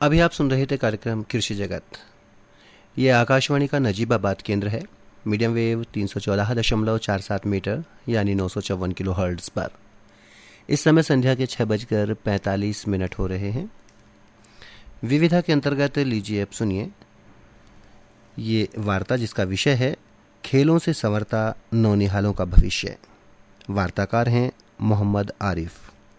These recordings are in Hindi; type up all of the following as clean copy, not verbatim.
अभी आप सुन रहे थे कार्यक्रम कृषि जगत। ये आकाशवाणी का नजीबाबाद केंद्र है। मीडियम वेव 314.47 मीटर यानी 954 किलो हर्ट्ज पर। इस समय संध्या के 6:45 हो रहे हैं। विविधा के अंतर्गत लीजिए अब सुनिए ये वार्ता जिसका विषय है खेलों से संवरता नौनिहालों का भविष्य। वार्ताकार हैं मोहम्मद आरिफ।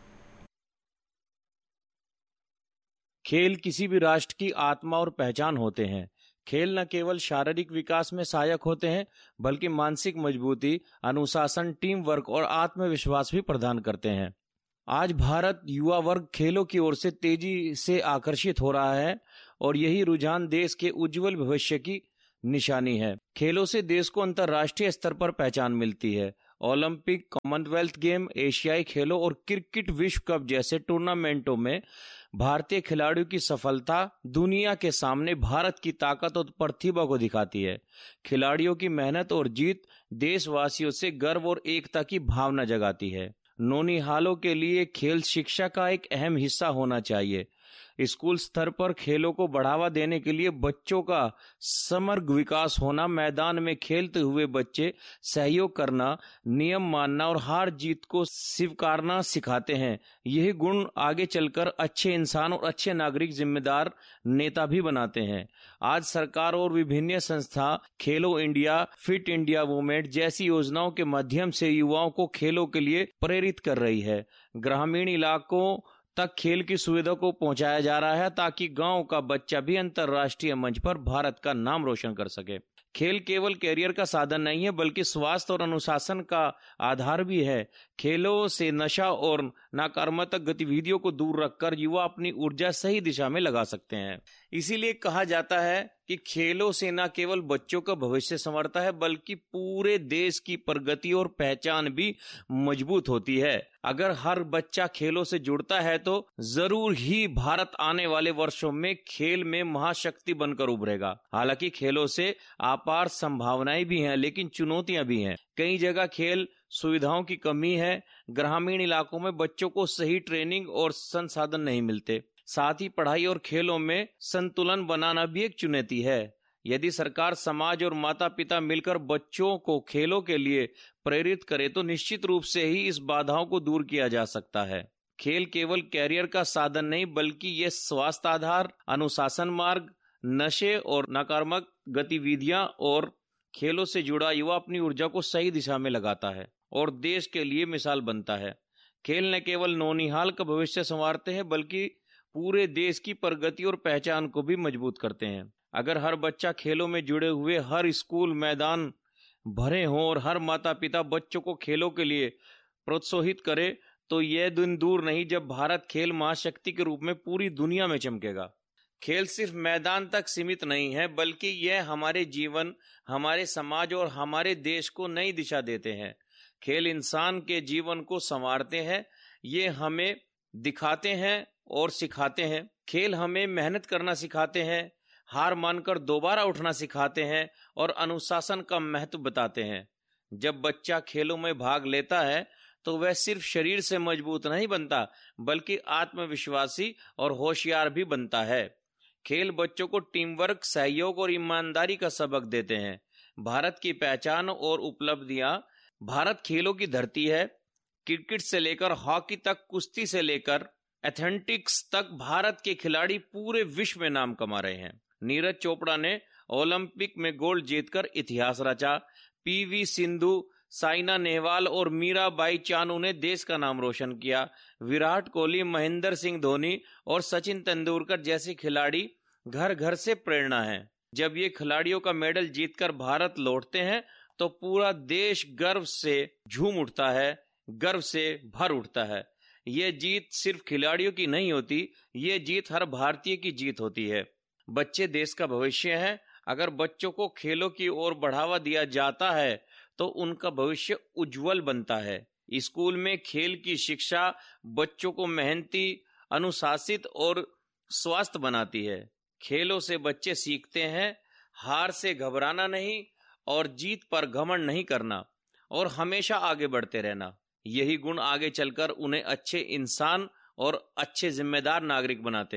खेल किसी भी राष्ट्र की आत्मा और पहचान होते हैं। खेल न केवल शारीरिक विकास में सहायक होते हैं बल्कि मानसिक मजबूती, अनुशासन, टीम वर्क और आत्मविश्वास भी प्रदान करते हैं। आज भारत युवा वर्ग खेलों की ओर से तेजी से आकर्षित हो रहा है और यही रुझान देश के उज्जवल भविष्य की निशानी है। खेलों से देश को अंतर्राष्ट्रीय स्तर पर पहचान मिलती है। ओलंपिक, कॉमनवेल्थ गेम, एशियाई खेलों और क्रिकेट विश्व कप जैसे टूर्नामेंटों में भारतीय खिलाड़ियों की सफलता दुनिया के सामने भारत की ताकत और प्रतिभा को दिखाती है। खिलाड़ियों की मेहनत और जीत देशवासियों से गर्व और एकता की भावना जगाती है। नौनिहालों के लिए खेल शिक्षा का एक अहम हिस्सा होना चाहिए। स्कूल स्तर पर खेलों को बढ़ावा देने के लिए बच्चों का समग्र विकास होना, मैदान में खेलते हुए बच्चे सहयोग करना, नियम मानना और हार जीत को स्वीकारना सिखाते हैं। यही गुण आगे चलकर अच्छे इंसान और अच्छे नागरिक, जिम्मेदार नेता भी बनाते हैं। आज सरकार और विभिन्न संस्था खेलो इंडिया, फिट इंडिया मूवमेंट जैसी योजनाओं के माध्यम से युवाओं को खेलों के लिए प्रेरित कर रही है। ग्रामीण इलाकों तक खेल की सुविधा को पहुंचाया जा रहा है ताकि गांव का बच्चा भी अंतर्राष्ट्रीय मंच पर भारत का नाम रोशन कर सके। खेल केवल कैरियर का साधन नहीं है बल्कि स्वास्थ्य और अनुशासन का आधार भी है। खेलों से नशा और नकारात्मक गतिविधियों को दूर रखकर युवा अपनी ऊर्जा सही दिशा में लगा सकते हैं। इसीलिए कहा जाता है कि खेलों से न केवल बच्चों का भविष्य संवरता है बल्कि पूरे देश की प्रगति और पहचान भी मजबूत होती है। अगर हर बच्चा खेलों से जुड़ता है तो जरूर ही भारत आने वाले वर्षों में खेल में महाशक्ति बनकर उभरेगा। हालांकि खेलों से अपार संभावनाएं भी हैं लेकिन चुनौतियां भी हैं। कई जगह खेल सुविधाओं की कमी है। ग्रामीण इलाकों में बच्चों को सही ट्रेनिंग और संसाधन नहीं मिलते। साथ ही पढ़ाई और खेलों में संतुलन बनाना भी एक चुनौती है। यदि सरकार, समाज और माता पिता मिलकर बच्चों को खेलों के लिए प्रेरित करे तो निश्चित रूप से ही इस बाधाओं को दूर किया जा सकता है। खेल केवल कैरियर का साधन नहीं बल्कि ये स्वास्थ्य आधार, अनुशासन मार्ग, नशे और नकारात्मक गतिविधियां और खेलों से जुड़ा युवा अपनी ऊर्जा को सही दिशा में लगाता है और देश के लिए मिसाल बनता है। खेल न केवल नौनिहाल का भविष्य संवारते हैं बल्कि पूरे देश की प्रगति और पहचान को भी मजबूत करते हैं। अगर हर बच्चा खेलों में जुड़े हुए, हर स्कूल मैदान भरे हों और हर माता पिता बच्चों को खेलों के लिए प्रोत्साहित करे तो यह दिन दूर नहीं जब भारत खेल महाशक्ति के रूप में पूरी दुनिया में चमकेगा। खेल सिर्फ मैदान तक सीमित नहीं है बल्कि यह हमारे जीवन, हमारे समाज और हमारे देश को नई दिशा देते हैं। खेल इंसान के जीवन को संवारते हैं, ये हमें दिखाते हैं और सिखाते हैं। खेल हमें मेहनत करना सिखाते हैं, हार मानकर दोबारा उठना सिखाते हैं और अनुशासन का महत्व बताते हैं। जब बच्चा खेलों में भाग लेता है तो वह सिर्फ शरीर से मजबूत नहीं बनता बल्कि आत्मविश्वासी और होशियार भी बनता है। खेल बच्चों को टीम वर्क, सहयोग और ईमानदारी का सबक देते हैं। भारत की पहचान और उपलब्धियां, भारत खेलों की धरती है। क्रिकेट से लेकर हॉकी तक, कुश्ती से लेकर एथलेटिक्स तक भारत के खिलाड़ी पूरे विश्व में नाम कमा रहे हैं। नीरज चोपड़ा ने ओलंपिक में गोल्ड जीतकर इतिहास रचा। पीवी सिंधु, साइना नेहवाल और मीराबाई चानू ने देश का नाम रोशन किया। विराट कोहली, महेंद्र सिंह धोनी और सचिन तेंदुलकर जैसे खिलाड़ी घर घर से प्रेरणा है। जब ये खिलाड़ियों का मेडल जीतकर भारत लौटते हैं तो पूरा देश गर्व से झूम उठता है, गर्व से भर उठता है। ये जीत सिर्फ खिलाड़ियों की नहीं होती, ये जीत हर भारतीय की जीत होती है। बच्चे देश का भविष्य हैं। अगर बच्चों को खेलों की ओर बढ़ावा दिया जाता है तो उनका भविष्य उज्जवल बनता है। स्कूल में खेल की शिक्षा बच्चों को मेहनती, अनुशासित और स्वस्थ बनाती है। खेलों से बच्चे सीखते हैं हार से घबराना नहीं और जीत पर घमंड नहीं करना और हमेशा आगे बढ़ते रहना। यही गुण आगे चलकर उन्हें अच्छे इंसान और अच्छे जिम्मेदार नागरिक बनाते हैं।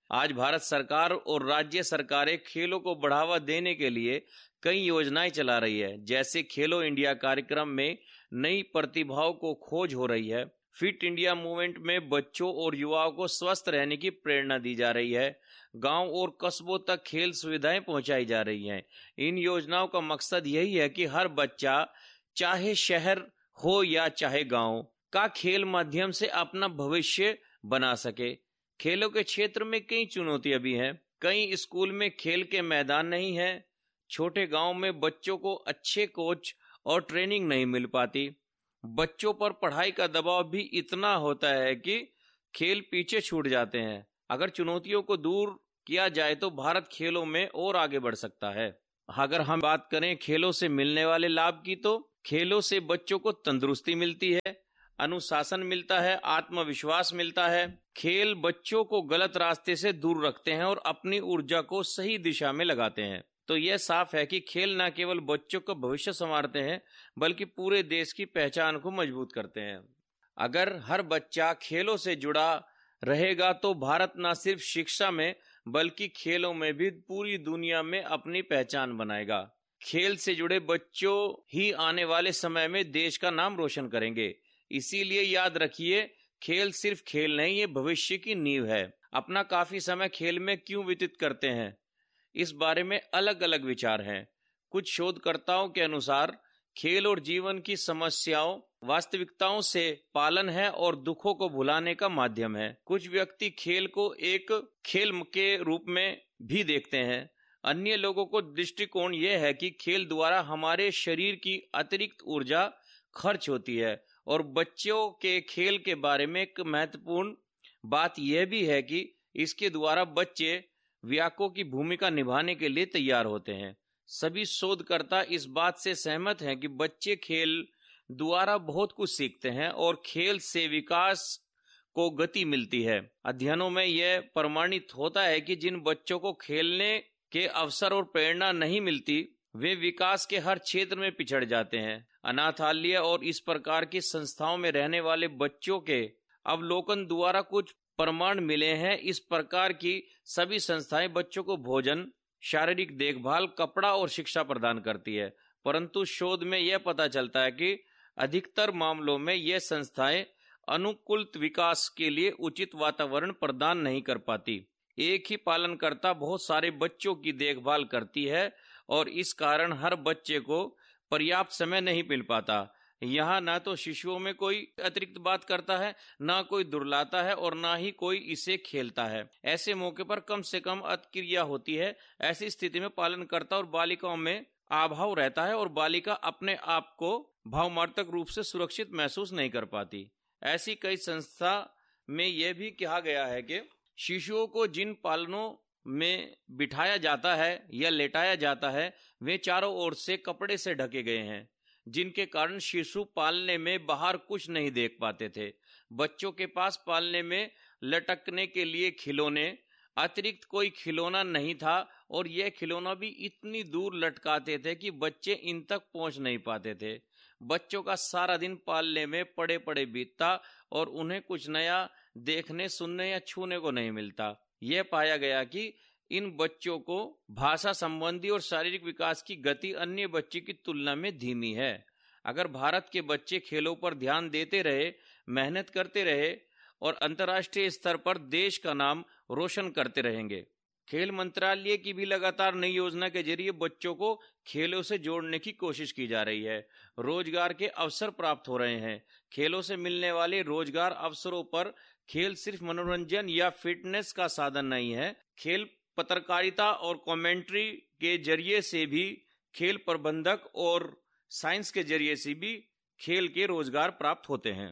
आज भारत सरकार और राज्य सरकारें खेलों को बढ़ावा देने के लिए कई योजनाएं चला रही है। जैसे खेलो इंडिया कार्यक्रम में नई प्रतिभाओं को खोज हो रही है। फिट इंडिया मूवमेंट में बच्चों और युवाओं को स्वस्थ रहने की प्रेरणा दी जा रही है। गांव और कस्बों तक खेल सुविधाएं पहुंचाई जा रही हैं। इन योजनाओं का मकसद यही है कि हर बच्चा, चाहे शहर हो या चाहे गांव का, खेल माध्यम से अपना भविष्य बना सके। खेलों के क्षेत्र में कई चुनौतियां भी हैं। कई स्कूल में खेल के मैदान नहीं है। छोटे गांव में बच्चों को अच्छे कोच और ट्रेनिंग नहीं मिल पाती। बच्चों पर पढ़ाई का दबाव भी इतना होता है कि खेल पीछे छूट जाते हैं। अगर चुनौतियों को दूर किया जाए तो भारत खेलों में और आगे बढ़ सकता है। अगर हम बात करें खेलों से मिलने वाले लाभ की, तो खेलों से बच्चों को तंदुरुस्ती मिलती है, अनुशासन मिलता है, आत्मविश्वास मिलता है। खेल बच्चों को गलत रास्ते से दूर रखते हैं और अपनी ऊर्जा को सही दिशा में लगाते हैं। तो यह साफ है कि खेल न केवल बच्चों का भविष्य संवारते हैं, बल्कि पूरे देश की पहचान को मजबूत करते हैं। अगर हर बच्चा खेलों से जुड़ा रहेगा तो भारत न सिर्फ शिक्षा में बल्कि खेलों में भी पूरी दुनिया में अपनी पहचान बनाएगा। खेल से जुड़े बच्चों ही आने वाले समय में देश का नाम रोशन करेंगे। इसीलिए याद रखिए, खेल सिर्फ खेल नहीं, ये भविष्य की नींव है। अपना काफी समय खेल में क्यों व्यतीत करते हैं, इस बारे में अलग अलग विचार हैं। कुछ शोधकर्ताओं के अनुसार खेल और जीवन की समस्याओं, वास्तविकताओं से पालन है और दुखों को भुलाने का माध्यम है। कुछ व्यक्ति खेल को एक खेल के रूप में भी देखते हैं। अन्य लोगों को दृष्टिकोण यह है कि खेल द्वारा हमारे शरीर की अतिरिक्त ऊर्जा खर्च होती है। और बच्चों के खेल के बारे में एक महत्वपूर्ण बात यह भी है कि इसके द्वारा बच्चे व्यापकों की भूमिका निभाने के लिए तैयार होते हैं। सभी शोधकर्ता इस बात से सहमत हैं कि बच्चे खेल द्वारा बहुत कुछ सीखते हैं और खेल से विकास को गति मिलती है। अध्ययनों में यह प्रमाणित होता है कि जिन बच्चों को खेलने के अवसर और प्रेरणा नहीं मिलती, वे विकास के हर क्षेत्र में पिछड़ जाते हैं। अनाथालय और इस प्रकार की संस्थाओं में रहने वाले बच्चों के अवलोकन द्वारा कुछ प्रमाण मिले हैं। इस प्रकार की सभी संस्थाएं बच्चों को भोजन, शारीरिक देखभाल, कपड़ा और शिक्षा प्रदान करती है, परंतु शोध में यह पता चलता है कि अधिकतर मामलों में यह संस्थाएं अनुकूलित विकास के लिए उचित वातावरण प्रदान नहीं कर पाती। एक ही पालनकर्ता बहुत सारे बच्चों की देखभाल करती है और इस कारण हर बच्चे को पर्याप्त समय नहीं मिल पाता। यहाँ न तो शिशुओं में कोई अतिरिक्त बात करता है, न कोई दुर्लाता है और न ही कोई इसे खेलता है। ऐसे मौके पर कम से कम अतिक्रिया होती है। ऐसी स्थिति में पालनकर्ता और बालिकाओं में अभाव रहता है और बालिका अपने आप को भावनात्मक रूप से सुरक्षित महसूस नहीं कर पाती। ऐसी कई संस्था में यह भी कहा गया है कि शिशुओं को जिन पालनों में बिठाया जाता है या लेटाया जाता है, वे चारों ओर से कपड़े से ढके गए हैं, जिनके कारण शिशु पालने में बाहर कुछ नहीं देख पाते थे। बच्चों के पास पालने में लटकने के लिए खिलौने अतिरिक्त कोई खिलौना नहीं था और यह खिलौना भी इतनी दूर लटकाते थे कि बच्चे इन तक पहुंच नहीं पाते थे। बच्चों का सारा दिन पालने में पड़े पड़े बीतता और उन्हें कुछ नया देखने, सुनने या छूने को नहीं मिलता। यह पाया गया कि इन बच्चों को भाषा संबंधी और शारीरिक विकास की गति अन्य बच्चे की तुलना में धीमी है। अगर भारत के बच्चे खेलों पर ध्यान देते रहे, मेहनत करते रहे और अंतर्राष्ट्रीय स्तर पर देश का नाम रोशन करते रहेंगे। खेल मंत्रालय की भी लगातार नई योजना के जरिए बच्चों को खेलों से जोड़ने की कोशिश की जा रही है। रोजगार के अवसर प्राप्त हो रहे हैं। खेलों से मिलने वाले रोजगार अवसरों पर खेल सिर्फ मनोरंजन या फिटनेस का साधन नहीं है। खेल पत्रकारिता और कमेंट्री के जरिए से भी, खेल प्रबंधक और साइंस के जरिए से भी खेल के रोजगार प्राप्त होते हैं।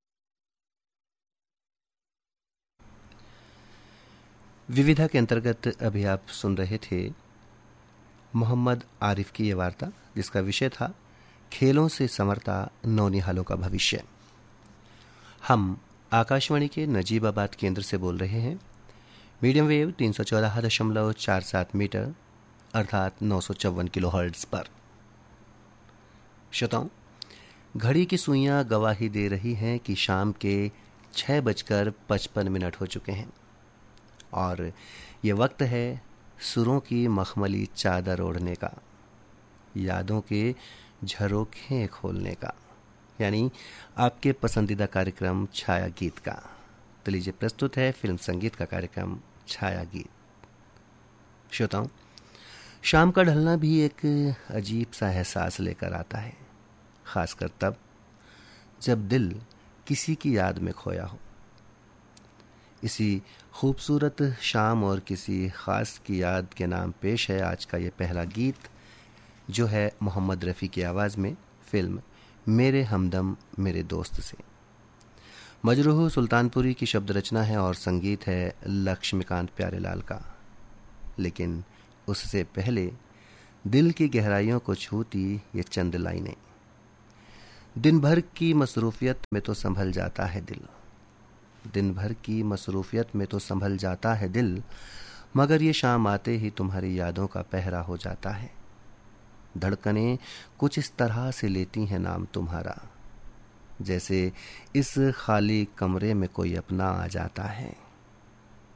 विविधा के अंतर्गत अभी आप सुन रहे थे मोहम्मद आरिफ की ये वार्ता, जिसका विषय था खेलों से संवरता नौनिहालों का भविष्य। हम आकाशवाणी के नजीबाबाद केंद्र से बोल रहे हैं। मीडियम वेव 314.47 मीटर अर्थात 954 किलोहर्ट्ज पर। श्रोताओं, घड़ी की सुइयां गवाही दे रही हैं कि शाम के 6:55 हो चुके हैं। और ये वक्त है सुरों की मखमली चादर ओढ़ने का, यादों के झरोखे खोलने का, यानी आपके पसंदीदा कार्यक्रम छाया गीत का। तो लीजिए प्रस्तुत है फिल्म संगीत का कार्यक्रम छाया गीत। श्रोताओं, शाम का ढलना भी एक अजीब सा एहसास लेकर आता है, खासकर तब जब दिल किसी की याद में खोया हो। इसी खूबसूरत शाम और किसी खास की याद के नाम पेश है आज का ये पहला गीत, जो है मोहम्मद रफ़ी की आवाज़ में फिल्म मेरे हमदम मेरे दोस्त से। मजरूह सुल्तानपुरी की शब्द रचना है और संगीत है लक्ष्मीकांत प्यारेलाल का। लेकिन उससे पहले दिल की गहराइयों को छूती ये चंद लाइनें। दिन भर की मसरूफियत में तो संभल जाता है दिल, दिन भर की मसरूफियत में तो संभल जाता है दिल, मगर ये शाम आते ही तुम्हारी यादों का पहरा हो जाता है। धड़कनें कुछ इस तरह से लेती हैं नाम तुम्हारा, जैसे इस खाली कमरे में कोई अपना आ जाता है।